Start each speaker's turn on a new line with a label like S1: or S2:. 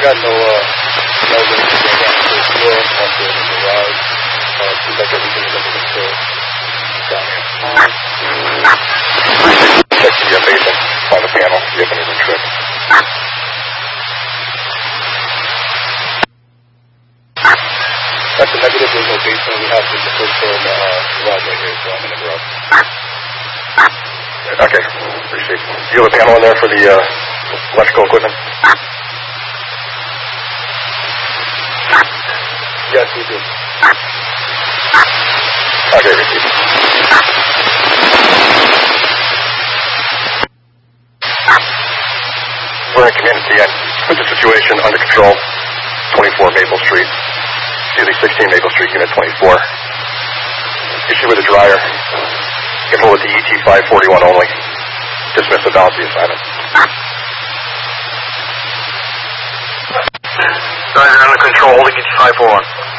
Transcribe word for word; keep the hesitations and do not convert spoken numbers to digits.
S1: got no, uh, no reason to go down to the floor once it was arrived. Uh, it seems like everything is under control down here. Check the uh, basement on the panel, see if anything tripped. That's a negative, there's no basement. We have the first floor in the uh, garage right here, so I'm in the garage. Okay, appreciate it. Do you have a panel in there for the uh, electrical equipment? Yes, we do. Okay, receive. We're in community and put the situation under control. twenty-four Maple Street. Excuse me, sixteen Maple Street, Unit twenty-four. Issue with the dryer. Get hold of the E T five forty-one only. Dismiss the balance of the assignment.
S2: Dryer under control, holding E T five forty-one.